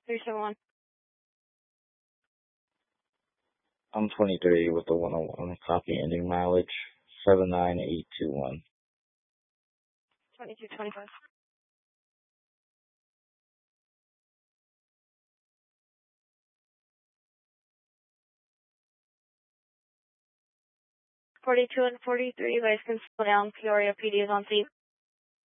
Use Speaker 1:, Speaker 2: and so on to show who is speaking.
Speaker 1: 371.
Speaker 2: I'm 23 with the 101. Copy ending mileage 79821.
Speaker 1: 2225. 42 and 43, guys can slow down. Peoria PD is on scene.